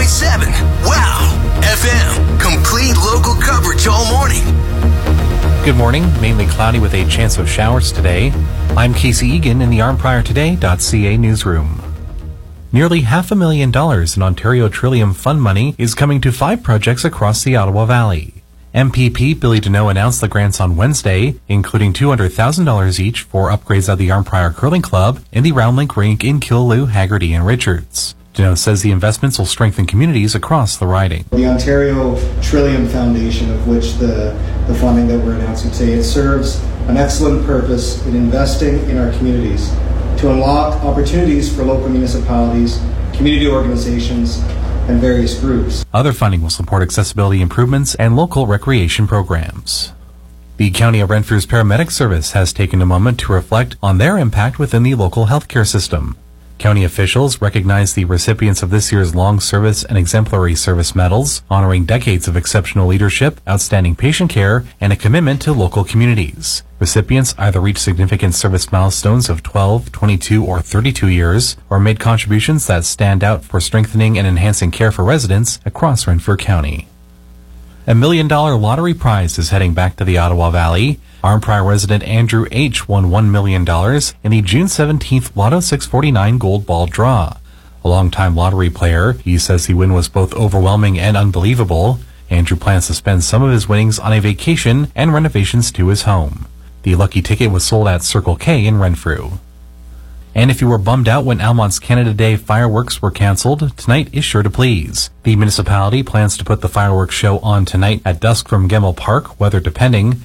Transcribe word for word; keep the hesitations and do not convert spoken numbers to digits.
point seven. Wow. F M. Complete local coverage all morning. Good morning. Mainly cloudy with a chance of showers today. I'm Casey Egan in the arm prior today dot c a newsroom. Nearly half a million dollars in Ontario Trillium Fund money is coming to five projects across the Ottawa Valley. M P P Billy Deneau announced the grants on Wednesday, including two hundred thousand dollars each for upgrades at the Arnprior Curling Club and the Roundlink Rink in Killaloe, Haggerty, and Richards. Deneau says the investments will strengthen communities across the riding. The Ontario Trillium Foundation, of which the, the funding that we're announcing today, it serves an excellent purpose in investing in our communities to unlock opportunities for local municipalities, community organizations, and various groups. Other funding will support accessibility improvements and local recreation programs. The County of Renfrew's paramedic service has taken a moment to reflect on their impact within the local healthcare system. County officials recognize the recipients of this year's Long Service and Exemplary Service medals, honoring decades of exceptional leadership, outstanding patient care, and a commitment to local communities. Recipients either reached significant service milestones of twelve, twenty-two, or thirty-two years, or made contributions that stand out for strengthening and enhancing care for residents across Renfrew County. A million dollar lottery prize is heading back to the Ottawa Valley. Arnprior resident Andrew H. won one million dollars in the June seventeenth Lotto six forty-nine Gold Ball draw. A longtime lottery player, he says the win was both overwhelming and unbelievable. Andrew plans to spend some of his winnings on a vacation and renovations to his home. The lucky ticket was sold at Circle K in Renfrew. And if you were bummed out when Almont's Canada Day fireworks were canceled, tonight is sure to please. The municipality plans to put the fireworks show on tonight at dusk from Gemmell Park, weather depending.